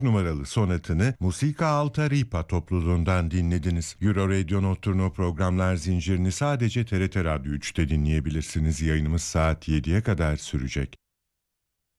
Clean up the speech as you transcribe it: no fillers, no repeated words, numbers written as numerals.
numaralı sonatını Musica Alta Ripa topluluğundan dinlediniz. Euro Radio Notturno programlar zincirini sadece TRT Radyo 3'te dinleyebilirsiniz. Yayınımız saat 7'ye kadar sürecek.